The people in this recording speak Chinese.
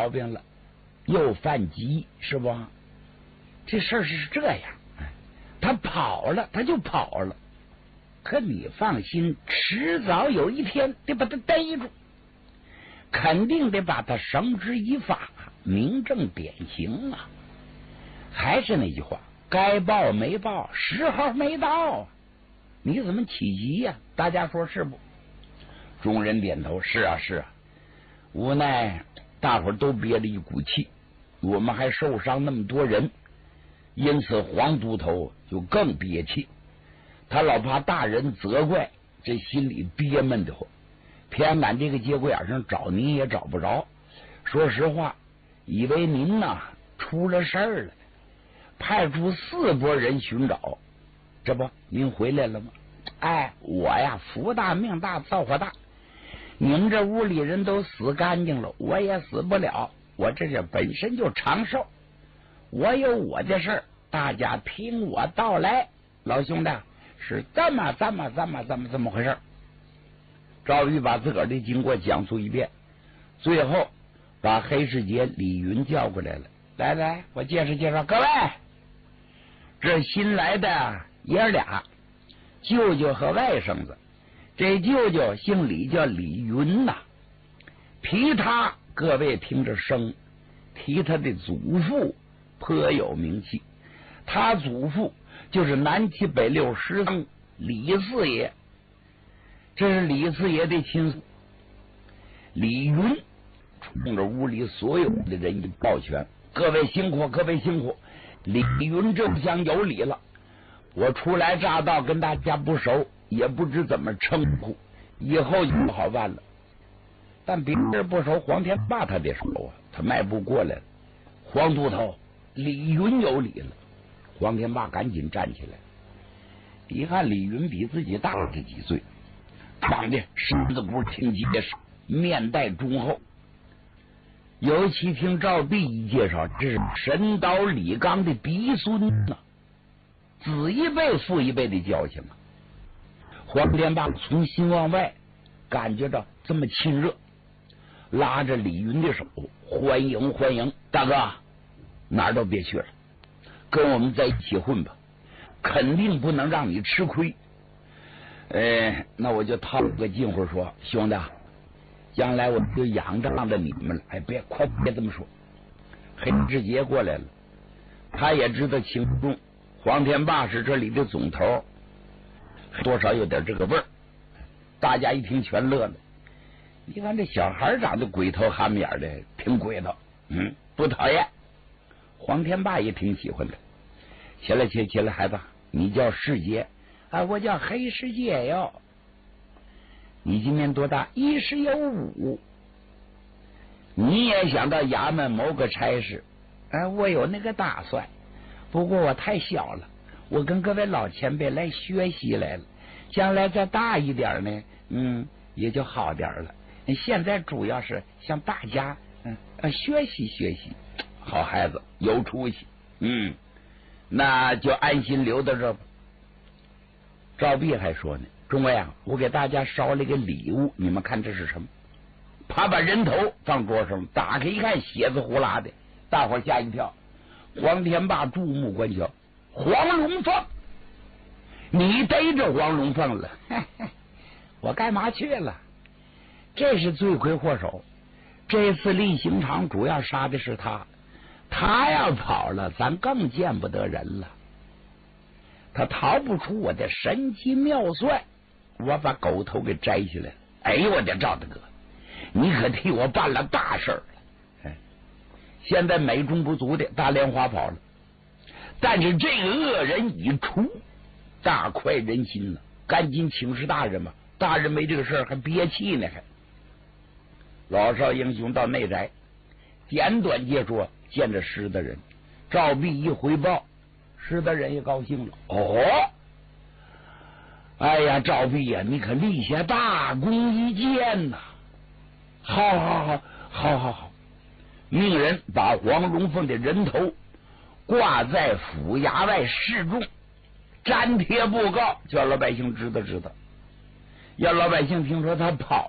毛病了，又犯急，是不？这事儿是这样，他跑了，他就跑了。可你放心，迟早有一天得把他逮住，肯定得把他绳之以法，明正典刑啊！还是那句话，该报没报，时候没到，你怎么起急呀？大家说是不？众人点头，是啊，是啊。无奈大伙儿都憋着一股气，我们还受伤那么多人，因此黄都头就更憋气。他老怕大人责怪，这心里憋闷的慌。偏赶这个节骨眼上找您也找不着。说实话，以为您呐出了事儿了，派出4拨人寻找。这不，您回来了吗？哎，我呀福大命大造化大，你们这屋里人都死干净了，我也死不了。我这就本身就长寿，我有我的事儿，大家听我道来。老兄弟，是这么回事。赵玉把自个儿的经过讲述一遍，最后把黑世杰、李云叫过来了。来，我介绍介绍各位，这新来的爷俩，舅舅和外甥子。这舅舅姓李，叫李云呐。提他，各位听着声，提他的祖父颇有名气。他祖父就是南七北六十僧李四爷，这是李四爷的亲属。李云冲着屋里所有的人一抱拳：“各位辛苦，各位辛苦！”李云这不想有理了，我初来乍到，跟大家不熟，也不知怎么称呼，以后就不好办了。但别人不熟，黄天霸他得熟啊，他迈步过来了。黄都头，李云有理了。黄天霸赶紧站起来，一看李云比自己大这几岁，长得身子骨挺结实，面带忠厚。尤其听赵弼一介绍，这是神刀李刚的嫡孙呢，子一辈父一辈的交情啊。黄天霸从心往外感觉到这么亲热，拉着李云的手，欢迎欢迎，大哥哪儿都别去了，跟我们在一起混吧，肯定不能让你吃亏。那我就套个近乎说，兄弟，将来我就仰仗着你们了。别这么说。黑世杰过来了，他也知道轻重，黄天霸是这里的总头，多少有点这个味儿。大家一听全乐了。你看这小孩长得鬼头憨眼的，挺鬼头，不讨厌。黄天霸也挺喜欢的。起来，孩子，你叫世杰啊，我叫黑世杰哟。你今年多大？1时有5。你也想到衙门谋个差事？我有那个打算，不过我太小了，我跟各位老前辈来学习来了，将来再大一点呢，也就好点了。现在主要是向大家学习学习。好孩子，有出息，那就安心留到这吧。赵弼还说呢，众位啊，我给大家捎了个礼物，你们看这是什么？他把人头放桌上，打开一看，血字呼啦的，大伙吓一跳。黄天霸注目观瞧，黄龙凤，你逮着黄龙凤了？我干嘛去了？这是罪魁祸首。这次厉刑场主要杀的是他，他要跑了，咱更见不得人了。他逃不出我的神机妙算，我把狗头给摘下来了。哎呦，我的赵大哥，你可替我办了大事了！现在美中不足的大莲花跑了，但是这个恶人已除，大快人心了。赶紧请示大人吧，大人没这个事儿还憋气呢。还老少英雄到内宅，简短解说，见着施大人。赵弼一回报，施大人也高兴了。哎呀，赵弼呀，你可立下大功一件呐！好，命人把黄龙凤的人头挂在府衙外示众，粘贴布告，叫老百姓知道。要老百姓听说他跑